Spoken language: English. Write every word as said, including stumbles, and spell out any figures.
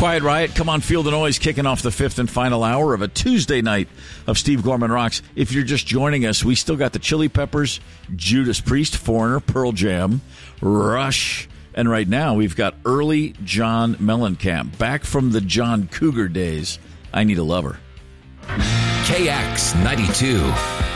Quiet Riot, Come On Feel the Noise, kicking off the fifth and final hour of a Tuesday night of Steve Gorman Rocks. If you're just joining us, we still got the Chili Peppers, Judas Priest, Foreigner, Pearl Jam, Rush, and right now we've got early John Mellencamp, back from the John Cougar days. I Need a Lover. K X ninety-two.